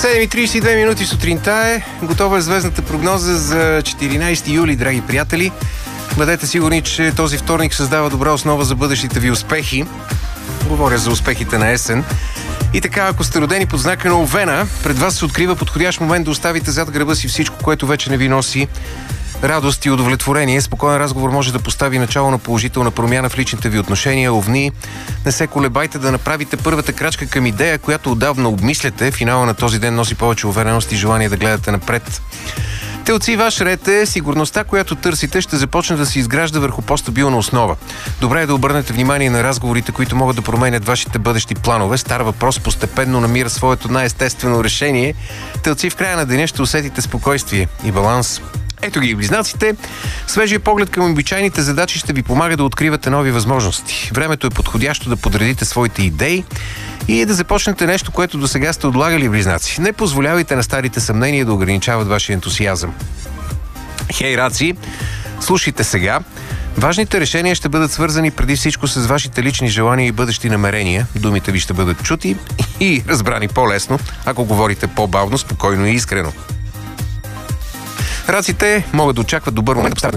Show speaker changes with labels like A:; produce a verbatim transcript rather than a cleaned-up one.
A: седем и тридесет и две минути сутринта е. Готова е звездната прогноза за четиринайсети юли, драги приятели. Бъдете сигурни, че този вторник създава добра основа за бъдещите ви успехи. Говоря за успехите на есен. И така, ако сте родени под знака на Овена, пред вас се открива подходящ момент да оставите зад гърба си всичко, което вече не ви носи радост и удовлетворение. Спокоен разговор може да постави начало на положителна промяна в личните ви отношения. Овни, не се колебайте да направите първата крачка към идея, която отдавна обмисляте. Финала на този ден носи повече увереност и желание да гледате напред. Телци, ваш ред е сигурността, която търсите, ще започне да се изгражда върху по-стабилна основа. Добре е да обърнете внимание на разговорите, които могат да променят вашите бъдещи планове. Стар въпрос постепенно намира своето най-естествено решение. Телци, в края на деня ще усетите спокойствие и баланс. Ето ги и близнаците. Свежия поглед към обичайните задачи ще ви помага да откривате нови възможности. Времето е подходящо да подредите своите идеи и да започнете нещо, което до сега сте отлагали, близнаци. Не позволявайте на старите съмнения да ограничават вашия ентусиазъм. Хей, раци, слушайте сега. Важните решения ще бъдат свързани преди всичко с вашите лични желания и бъдещи намерения. Думите ви ще бъдат чути и разбрани по-лесно, ако говорите по-бавно, спокойно и искрено. Раците могат да очакват добър момент да поставят